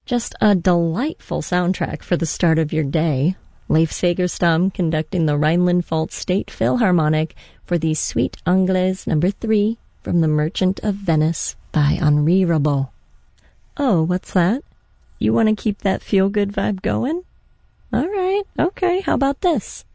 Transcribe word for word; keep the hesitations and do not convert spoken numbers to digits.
Just a delightful soundtrack for the start of your day. Leif Segerstam conducting the Rhineland-Pfalz State Philharmonic for the Suite Anglaise number three from The Merchant of Venice by Henri Rabault. Oh, what's that? You want to keep that feel-good vibe going? All right, okay, how about this?